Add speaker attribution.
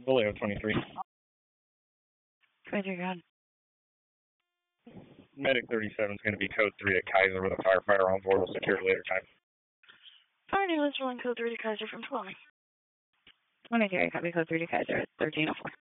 Speaker 1: Vallejo 23.
Speaker 2: 23, go ahead.
Speaker 1: Medic 37 is going to be code 3 at Kaiser with a firefighter on board. We'll secure it later time.
Speaker 2: Fire ambulance rolling code 3 to Kaiser from 12. 23, copy code 3 to Kaiser at 1304.